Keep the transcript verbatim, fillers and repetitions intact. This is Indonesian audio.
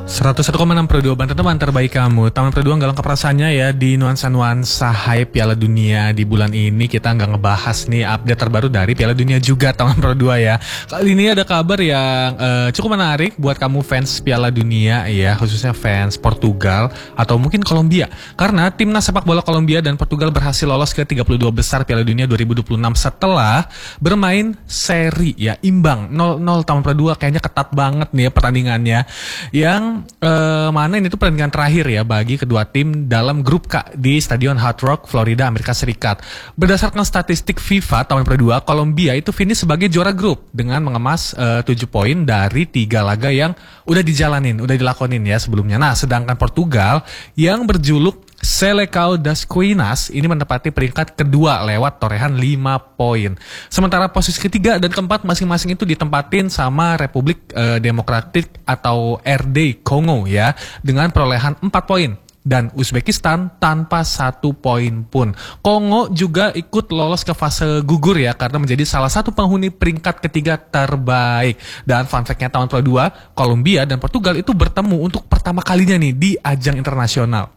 seratus satu koma enam Pro dua Banten teman terbaik kamu. Taman Pro dua nggak lengkap rasanya ya di nuansa-nuansa hype Piala Dunia di bulan ini. Kita nggak ngebahas nih update terbaru dari Piala Dunia juga Taman Pro dua ya. Kali ini ada kabar yang uh, cukup menarik buat kamu fans Piala Dunia ya, khususnya fans Portugal atau mungkin Kolombia. Karena timnas sepak bola Kolombia dan Portugal berhasil lolos ke tiga puluh dua besar Piala Dunia dua ribu dua puluh enam setelah bermain seri ya, imbang nol nol. Taman Pro dua kayaknya ketat banget nih ya pertandingannya. Yang Uh, mana ini tuh pertandingan terakhir ya bagi kedua tim dalam grup K di Stadion Hard Rock, Florida, Amerika Serikat. Berdasarkan statistik FIFA Taman Pro dua, Kolombia itu finish sebagai juara grup dengan mengemas uh, tujuh poin dari tiga laga yang udah dijalanin, udah dilakonin ya sebelumnya. Nah, sedangkan Portugal yang berjuluk Selecao das Quinas ini menempati peringkat kedua lewat torehan lima poin. Sementara posisi ketiga dan keempat masing-masing itu ditempatin sama Republik eh, Demokratik atau R D Kongo ya dengan perolehan empat poin. Dan Uzbekistan tanpa satu poin pun. Kongo juga ikut lolos ke fase gugur ya karena menjadi salah satu penghuni peringkat ketiga terbaik. Dan fun fact-nya Taman Pro dua, Kolombia dan Portugal itu bertemu untuk pertama kalinya nih di ajang internasional.